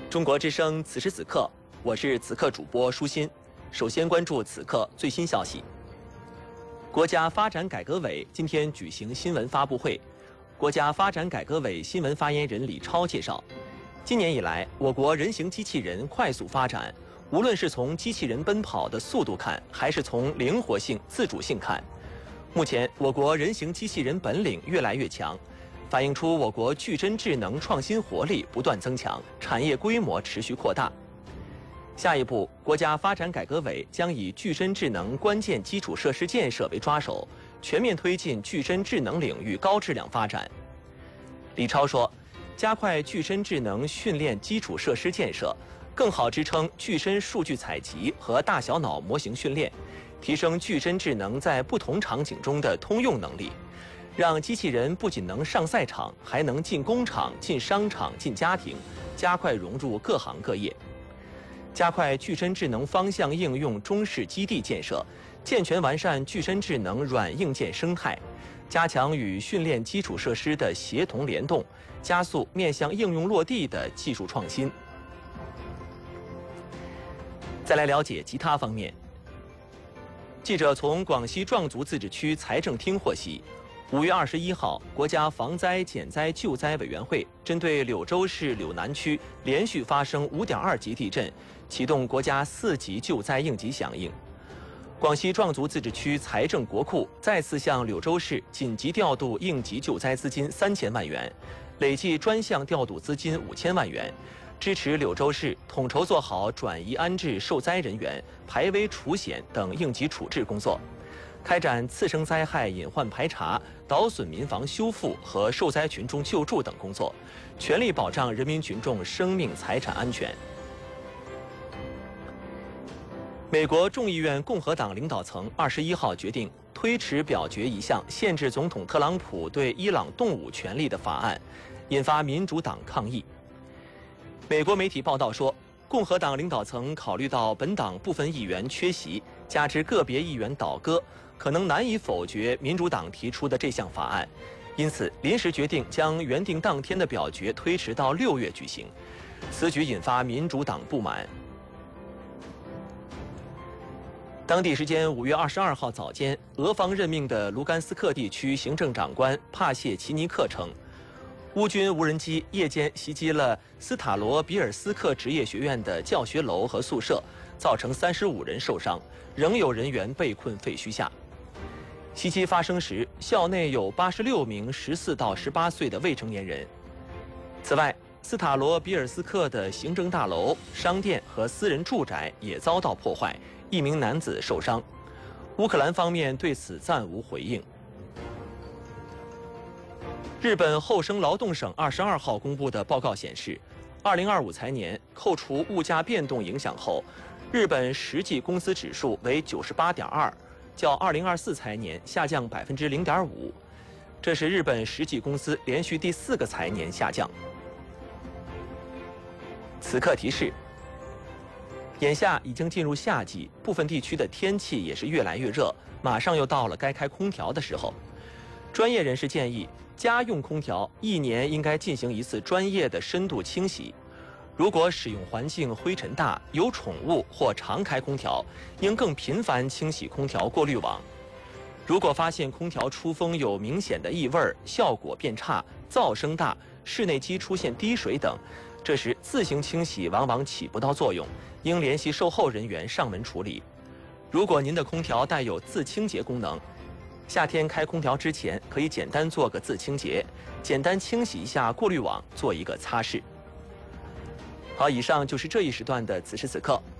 中国之声此时此刻，我是此刻主播舒心。首先关注此刻最新消息。国家发展改革委今天举行新闻发布会，国家发展改革委新闻发言人李超介绍，今年以来，我国人形机器人快速发展，无论是从机器人奔跑的速度看，还是从灵活性、自主性看，目前我国人形机器人本领越来越强。反映出我国具真智能创新活力不断增强，产业规模持续扩大。下一步，国家发展改革委将以具真智能关键基础设施建设为抓手，全面推进具真智能领域高质量发展。李超说，加快具真智能训练基础设施建设，更好支撑具真数据采集和大小脑模型训练，提升具真智能在不同场景中的通用能力。让机器人不仅能上赛场，还能进工厂、进商场、进家庭，加快融入各行各业。加快具真智能方向应用中试基地建设，健全完善具真智能软硬件生态，加强与训练基础设施的协同联动，加速面向应用落地的技术创新。再来了解其他方面。记者从广西壮族自治区财政厅获悉，5月21号，国家防灾减灾救灾委员会针对柳州市柳南区连续发生5.2级地震，启动国家4级救灾应急响应。广西壮族自治区财政国库再次向柳州市紧急调度应急救灾资金3000万元，累计专项调度资金5000万元，支持柳州市统筹做好转移安置受灾人员、排危除险等应急处置工作。开展次生灾害隐患排查、捣损民房修复和受灾群众救助等工作，全力保障人民群众生命财产安全。美国众议院共和党领导层21号决定推迟表决一项限制总统特朗普对伊朗动武权利的法案，引发民主党抗议。美国媒体报道说，共和党领导层考虑到本党部分议员缺席，加之个别议员倒戈，可能难以否决民主党提出的这项法案，因此临时决定将原定当天的表决推迟到6月举行。此举引发民主党不满。当地时间5月22号早间，俄方任命的卢甘斯克地区行政长官帕谢奇尼克称，乌军无人机夜间袭击了斯塔罗比尔斯克职业学院的教学楼和宿舍，造成35人受伤，仍有人员被困废墟下。袭击发生时，校内有86名14到18岁的未成年人。此外，斯塔罗比尔斯克的行政大楼、商店和私人住宅也遭到破坏，1名男子受伤。乌克兰方面对此暂无回应。日本厚生劳动省22号公布的报告显示，2025财年扣除物价变动影响后，日本实际工资指数为98.2，较2024财年下降0.5%，这是日本实际工资连续第4个财年下降。此刻提示：眼下已经进入夏季，部分地区的天气也是越来越热，马上又到了该开空调的时候。专业人士建议，家用空调1年应该进行一次专业的深度清洗。如果使用环境灰尘大、有宠物或常开空调，应更频繁清洗空调过滤网。如果发现空调出风有明显的异味、效果变差、噪声大、室内机出现滴水等，这时自行清洗往往起不到作用，应联系售后人员上门处理。如果您的空调带有自清洁功能，夏天开空调之前可以简单做个自清洁，简单清洗一下过滤网，做一个擦拭。好，以上就是这一时段的此时此刻，